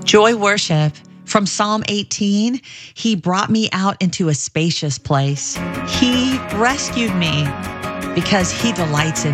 Joy worship from Psalm 18. He brought me out into a spacious place. He rescued me because he delights in